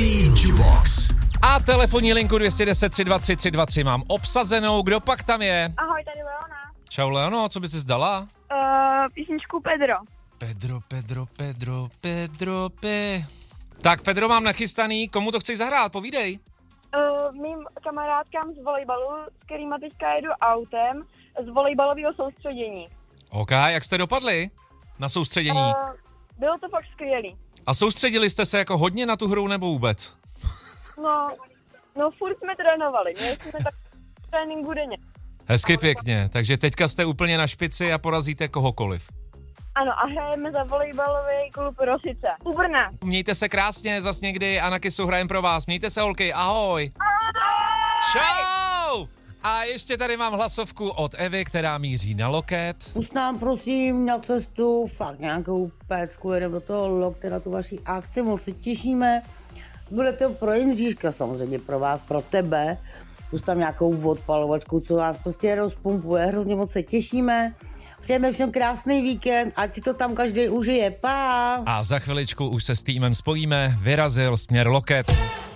Ranní Jubox. A telefonní linku 210 323 323 mám obsazenou. Kdo pak tam je? Ahoj, tady Leona. Čau Leono, co by si zdala? Písničku Pedro. Tak Pedro mám nachystaný, komu to chceš zahrát, povídej. Mým kamarádkám z volejbalu, s kterýma teďka jedu autem, z volejbalového soustředění. OK, jak jste dopadli na soustředění? Bylo to fakt skvělý. A soustředili jste se jako hodně na tu hru nebo vůbec? No furt jsme trénovali, měli jsme tak tréninku denně. Hezky pěkně, takže teďka jste úplně na špici a porazíte kohokoliv. Ano, a hrajeme za volejbalový klub Rosice. U Brna. Mějte se krásně, zas někdy a na Kissu hrajem pro vás. Mějte se holky, ahoj. Čau! A ještě tady mám hlasovku od Evy, která míří na Loket. Pust nám prosím na cestu fakt nějakou pécku, jedeme do toho Lokte na tu vaši akci, moc se těšíme. Bude to pro Jindříška samozřejmě, pro vás, pro tebe. Pust tam nějakou odpalovačku, co nás prostě rozpumpuje, hrozně moc se těšíme. Přejeme všem krásný víkend, ať si to tam každý užije, pa! A za chviličku už se s týmem spojíme, vyrazil směr Loket.